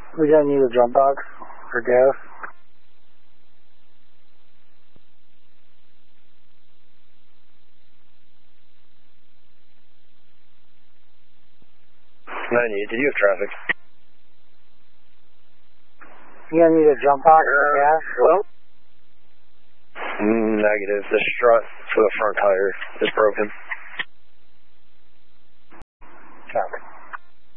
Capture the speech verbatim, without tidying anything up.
We're gonna need a jump box for gas. ninety-eight, did you have traffic? You're gonna need a jump box for gas? Well, negative. The strut for the front tire is broken.